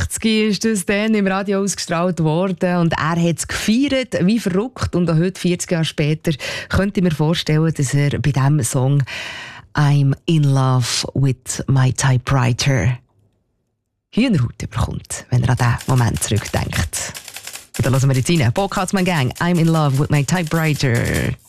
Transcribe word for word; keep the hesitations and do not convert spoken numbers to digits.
sechzig ist das dann im Radio ausgestrahlt worden und er hat es gefeiert wie verrückt. Und auch heute, vierzig Jahre später, könnte ich mir vorstellen, dass er bei diesem Song «I'm in love with my typewriter» Hühnerhaut bekommt, wenn er an diesen Moment zurückdenkt. Und dann hören wir jetzt rein. Bo Katzmann Gang, «I'm in love with my typewriter».